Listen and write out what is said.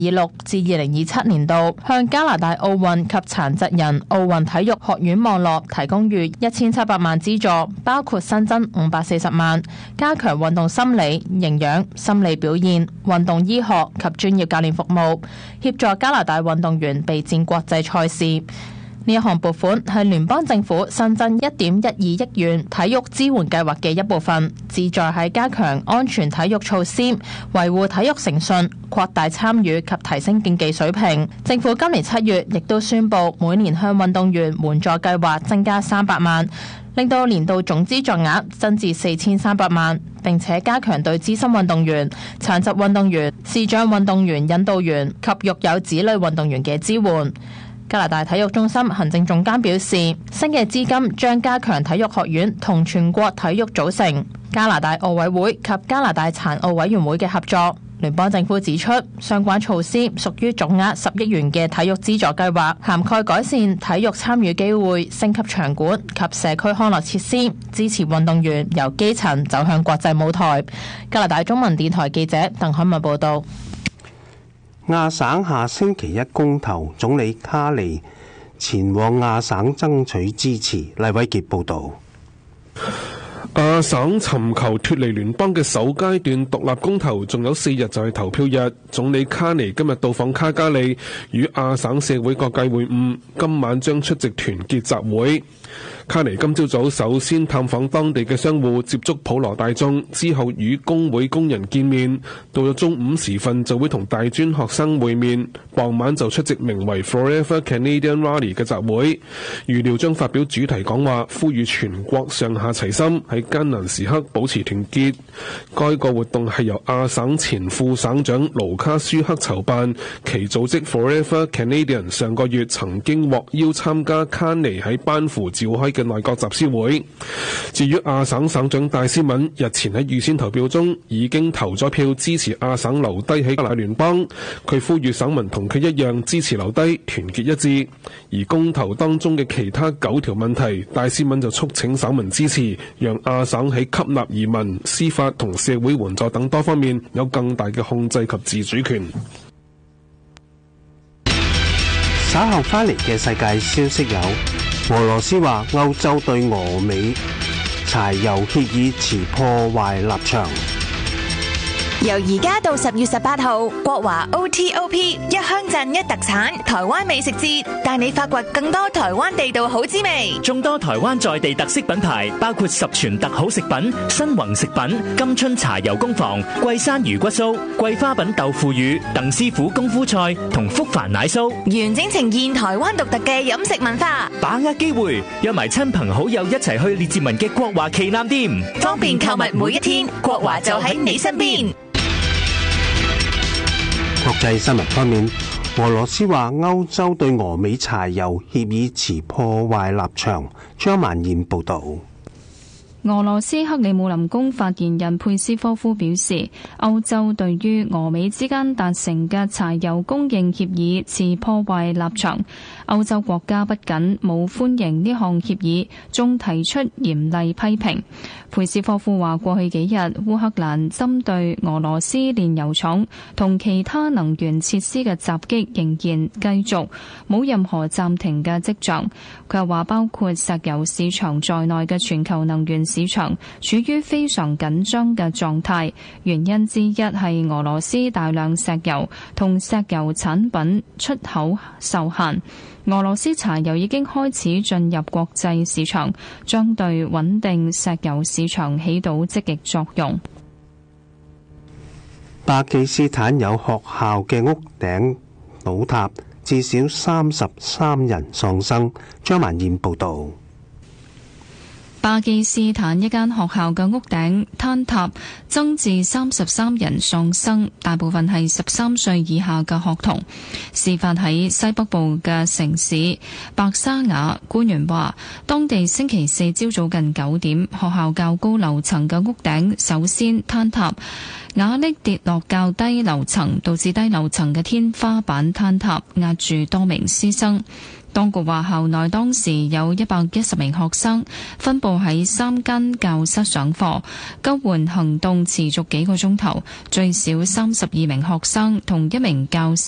2026至2027年度向加拿大奧運及殘疾人奧運體育學院網絡提供逾1700萬資助，包括新增540萬，加強運動心理、營養、心理表現、運動醫學及專業教練服務，協助加拿大運動員備戰國際賽事。呢一項撥款係聯邦政府新增1.12億元體育支援計劃嘅一部分，旨在喺加強安全體育措施、維護體育誠信、擴大參與及提升競技水平。政府今年7月亦都宣布每年向運動員援助計劃增加300萬，令到年度總資助額增至4300萬，並且加強對資深運動員、殘疾運動員、視障運動員引導員及育有子女運動員嘅支援。加拿大體育中心行政總監表示，新嘅資金將加強體育學院同全國體育組成、加拿大奧委會及加拿大殘奧委員會嘅合作。聯邦政府指出，相關措施屬於總額10億元嘅體育資助計劃，涵蓋改善體育參與機會、升級場館及社區康樂設施，支持運動員由基層走向國際舞台。加拿大中文電台記者鄧海文報道。 亞省下星期一公投，總理卡尼前往亞省爭取支持。黎偉傑報導。 亞省尋求脫離聯邦嘅首階段獨立公投仲有4日就係投票日。總理卡尼今日到訪卡加利，與亞省社會各界會晤，今晚將出席團結集會。卡尼今朝早首先探訪當地嘅商戶，接觸普羅大眾，之後與工會工人見面。到咗中午時分就會同大專學生會面，傍晚就出席名為 Forever Canadian Rally 嘅集會，預料將發表主題講話，呼籲全國上下齊心，喺艱難時刻保持團結。該個活動係由亞省前副省長盧卡舒克籌辦，其組織 Forever Canadian 上個月曾經獲邀參加卡尼喺班夫召開嘅內閣集思會。至於亞省省長戴斯敏日前喺預先投票中已經投咗票支持亞省留低喺加拿大聯邦，佢呼籲省民同佢一樣支持留低，團結一致。而公投當中嘅其他9條問題，戴斯敏就促請省民支持，讓亞省喺吸納移民、司法同社會援助等多方面有更大嘅控制及自主權。 稍後翻嚟嘅世界消息有：俄羅斯話歐洲對俄美柴油協議持破壞立場。 由而家到10月18號，國華 OTOP 一鄉鎮一特產台灣美食節，帶你發掘更多台灣地道好滋味。 眾多台灣在地特色品牌，包括十全特好食品、新宏食品、金春茶油工房、桂山魚骨酥、桂花品豆腐乳、鄧師傅功夫菜同福凡奶酥， 完整呈現台灣獨特嘅飲食文化。 把握機會，約埋親朋好友一齊去列治文嘅國華旗艦店， 方便購物每一天，國華就喺你身邊。 國際新聞方面，俄羅斯話歐洲對俄美柴油協議持破壞立場。張曼燕報導。 俄羅斯克里姆林宮發言人佩斯科夫表示，歐洲對於俄美之間達成嘅柴油供應協議持破壞立場。歐洲國家不僅冇歡迎呢項協議，仲提出嚴厲批評。佩斯科夫話：過去幾日，烏克蘭針對俄羅斯煉油廠同其他能源設施嘅襲擊仍然繼續，冇任何暫停嘅跡象。佢又話，包括石油市場在內嘅全球能源市場處於非常緊張嘅狀態，原因之一係俄羅斯大量石油同石油產品出口受限。俄羅斯柴油已經開始進入國際市場，將對穩定石油市場起到積極作用。 巴基斯坦有學校嘅屋頂倒塌，至少33人喪生。張曼燕報導。 巴基斯坦一間學校嘅屋頂坍塌，增至33人喪生，大部分係13歲以下嘅學童。事發喺西北部嘅城市白沙瓦，官員話，當地星期四朝早近9點，學校較高樓層嘅屋頂首先坍塌，瓦礫跌落較低樓層，導致低樓層嘅天花板坍塌，壓住多名師生。當局話，校內當時有110名學生，分佈喺3間教室上課。救援行動持續幾個鐘頭，最少32名學生同1名教師